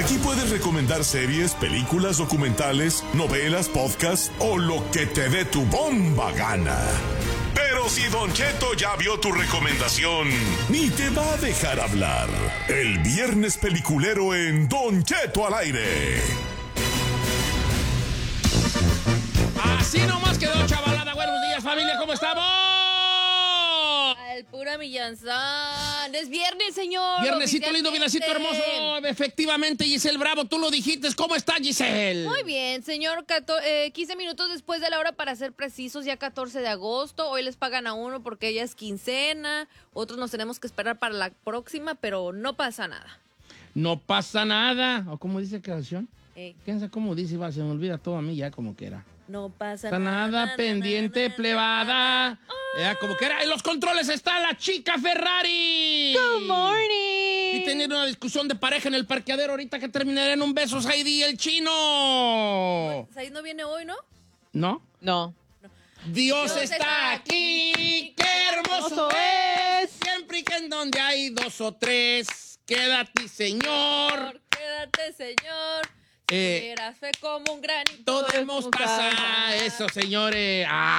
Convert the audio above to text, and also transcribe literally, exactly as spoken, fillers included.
Aquí puedes recomendar series, películas, documentales, novelas, podcasts o lo que te dé tu bomba gana. Pero si Don Cheto ya vio tu recomendación, ni te va a dejar hablar. El viernes peliculero en Don Cheto al aire. Así nomás quedó, chavalada. Buenos días, familia, ¿cómo estamos? Al pura millonzón. Es viernes, señor. Viernesito lindo, viernesito hermoso. Efectivamente, Giselle Bravo, tú lo dijiste. ¿Cómo está, Giselle? Muy bien, señor. Cato eh, quince minutos después de la hora, para ser precisos, ya catorce de agosto. Hoy les pagan a uno porque ya es quincena. Otros nos tenemos que esperar para la próxima, pero no pasa nada. No pasa nada. ¿O cómo dice la canción? Eh. ¿Quién sabe cómo dice? Va, se me olvida todo a mí ya como que era. No pasa Está nada, nada pendiente, nada, plebada. nada. Ya, como que era. En los controles está la chica Ferrari. Good morning. Y tener una discusión de pareja en el parqueadero ahorita que terminaré en un beso, Saidi, el chino. Said no viene hoy, ¿no? ¿No? No. Dios, Dios está, está aquí, aquí, qué hermoso es. Siempre y que en donde hay dos o tres, quédate, Señor. Quédate, señor. Eh, Eras fe como un granito Todo de mostaza. Eso, señores. Ah.